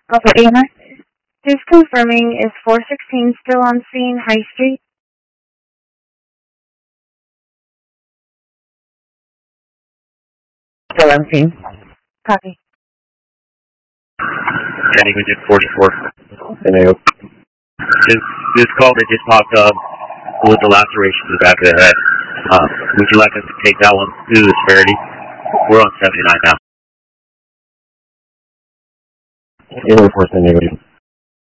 Alpha AMS. Who's confirming is 416 still on scene, High Street? Still on scene. Copy. County Agent 44. NAO. This call that just popped up with the laceration to the back of the head. Would you like us to take that one to the severity? We're on 79 now. Air Force, NAO.